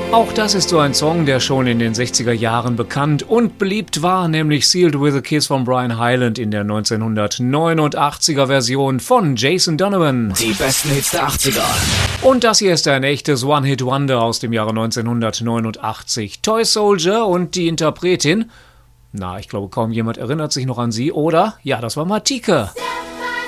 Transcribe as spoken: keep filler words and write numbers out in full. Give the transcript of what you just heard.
Auch das ist so ein Song, der schon in den sechziger Jahren bekannt und beliebt war, nämlich Sealed with a Kiss von Brian Hyland in der neunzehnhundertneunundachtziger Version von Jason Donovan. Die besten Hits der achtziger. Und das hier ist ein echtes One-Hit-Wonder aus dem Jahre neunzehnhundertneunundachtzig. Toy Soldier und die Interpretin, na, ich glaube kaum jemand erinnert sich noch an sie, oder? Ja, das war Matike.